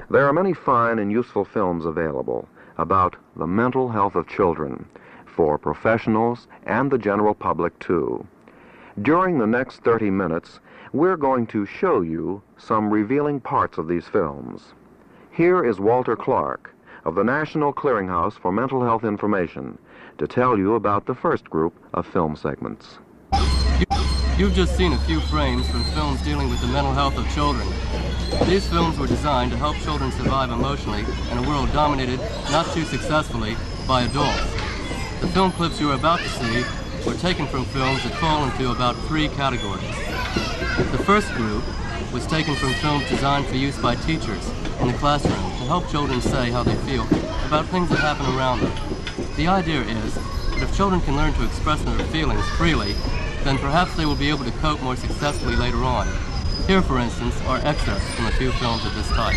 There are many fine and useful films available about the mental health of children for professionals and the general public, too. During the next 30 minutes, we're going to show you some revealing parts of these films. Here is Walter Clark of the National Clearinghouse for Mental Health Information to tell you about the first group of film segments. You've just seen a few frames from films dealing with the mental health of children. These films were designed to help children survive emotionally in a world dominated, not too successfully, by adults. The film clips you are about to see were taken from films that fall into about 3 categories. The first group was taken from films designed for use by teachers in the classroom to help children say how they feel about things that happen around them. The idea is that if children can learn to express their feelings freely, then perhaps they will be able to cope more successfully later on. Here, for instance, are excerpts from a few films of this type.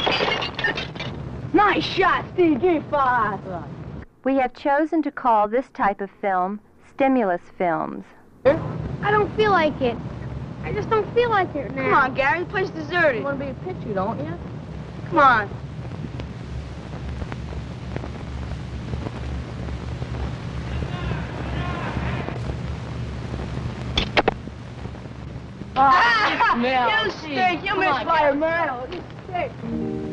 Nice shot, Steve. Give me 5. We have chosen to call this type of film stimulus films. I don't feel like it. I just don't feel like it now. Come on, Gary. The place is deserted. You want to be a pitcher, don't you? Come on. Oh, You stink. You missed by a mile. You stink.